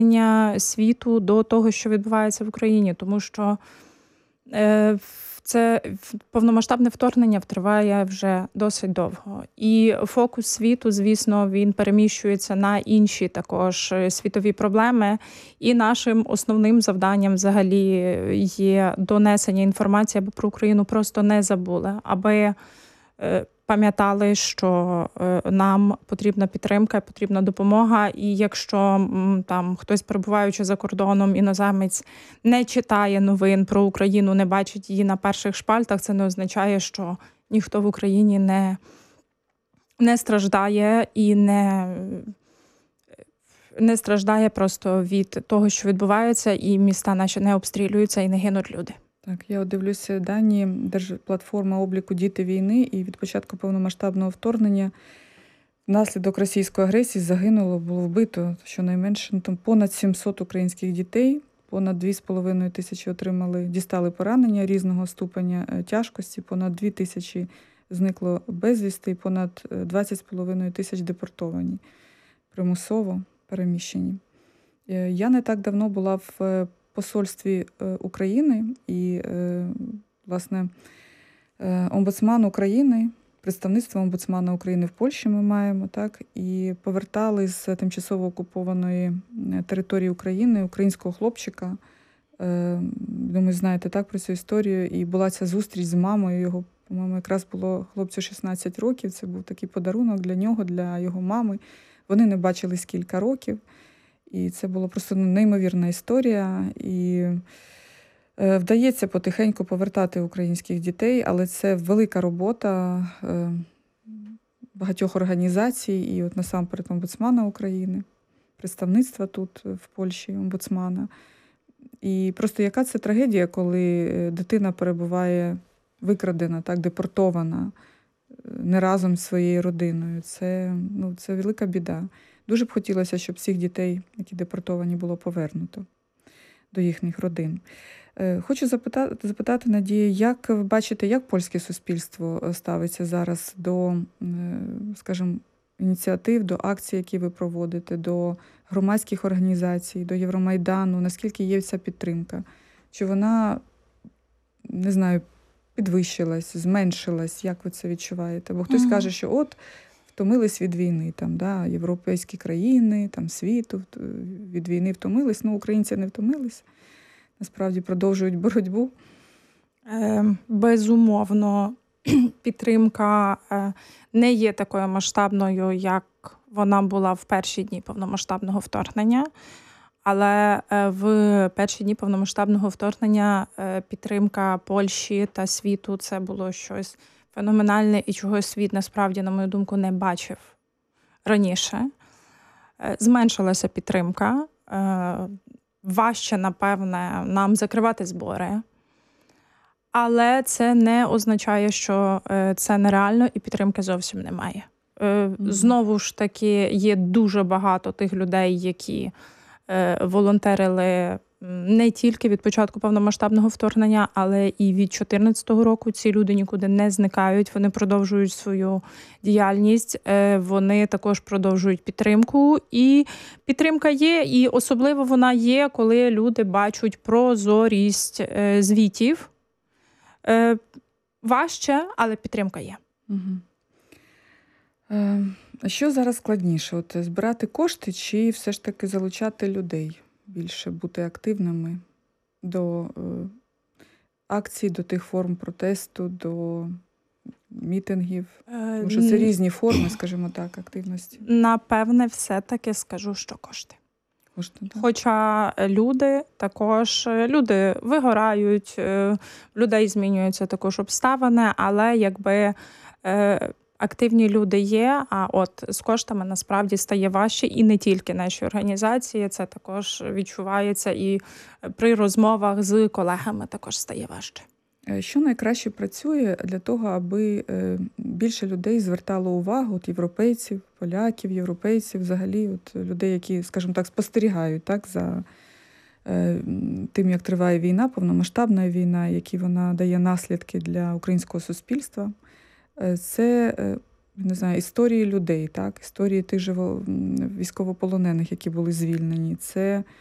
світу до того, що відбувається в Україні, тому що це повномасштабне вторгнення триває вже досить довго. І фокус світу, звісно, він переміщується на інші також світові проблеми. І нашим основним завданням взагалі є донесення інформації, аби про Україну просто не забули, аби пам'ятали, що нам потрібна підтримка, потрібна допомога. І якщо там хтось, перебуваючи за кордоном, іноземець, не читає новин про Україну, не бачить її на перших шпальтах, це не означає, що ніхто в Україні не страждає і не страждає просто від того, що відбувається, і міста наші не обстрілюються і не гинуть люди. Так, я дивлюся дані Держплатформи обліку «Діти війни», і від початку повномасштабного вторгнення внаслідок російської агресії було вбито щонайменше там понад 700 українських дітей, понад 2,5 тисячі дістали поранення різного ступеня тяжкості, понад 2 тисячі зникло безвісти, і понад 20,5 тисяч депортовані, примусово переміщені. Я не так давно була в посольстві України і, власне, омбудсман України, представництво омбудсмана України в Польщі ми маємо, так, і повертали з тимчасово окупованої території України українського хлопчика. Думаю, знаєте, так, про цю історію. І була ця зустріч з мамою його, по-моєму, якраз було хлопцю 16 років. Це був такий подарунок для нього, для його мами. Вони не бачились кілька років. І це була просто неймовірна історія. І вдається потихеньку повертати українських дітей, але це велика робота багатьох організацій, і от насамперед омбудсмана України, представництва тут в Польщі омбудсмана. І просто яка це трагедія, коли дитина перебуває викрадена, так, депортована не разом з своєю родиною. Це велика біда. Дуже б хотілося, щоб всіх дітей, які депортовані, було повернуто до їхніх родин. Хочу запитати, Надія, як ви бачите, як польське суспільство ставиться зараз до, скажімо, ініціатив, до акцій, які ви проводите, до громадських організацій, до Євромайдану, наскільки є ця підтримка? Чи вона, не знаю, підвищилась, зменшилась, як ви це відчуваєте? Бо хтось каже, що от втомились від війни, там, да, європейські країни, там, світу від війни втомились, українці не втомились, насправді продовжують боротьбу. Безумовно, підтримка не є такою масштабною, як вона була в перші дні повномасштабного вторгнення. Але в перші дні повномасштабного вторгнення підтримка Польщі та світу – це було щось феноменальне і чого світ, насправді, на мою думку, не бачив раніше. Зменшилася підтримка. Важче, напевне, нам закривати збори. Але це не означає, що це нереально і підтримки зовсім немає. Знову ж таки, є дуже багато тих людей, які волонтерили не тільки від початку повномасштабного вторгнення, але і від 2014 року. Ці люди нікуди не зникають, вони продовжують свою діяльність, вони також продовжують підтримку. І підтримка є, і особливо вона є, коли люди бачать прозорість звітів. Важче, але підтримка є. А що зараз складніше? От збирати кошти чи все ж таки залучати людей? Більше бути активними до акцій, до тих форм протесту, до мітингів? Тому що це різні форми, скажімо так, активності. Напевне, все-таки скажу, що кошти. Хоча люди вигорають, людей змінюються також обставини, але якби активні люди є, а от з коштами насправді стає важче, і не тільки наші організації, це також відчувається і при розмовах з колегами також стає важче. Що найкраще працює для того, аби більше людей звертало увагу, от європейців, поляків, європейців, взагалі от людей, які, скажімо так, спостерігають так, за тим, як триває війна, повномасштабна війна, які вона дає наслідки для українського суспільства? Це не знаю, історії людей, так, історії тих же військовополонених, які були звільнені. Це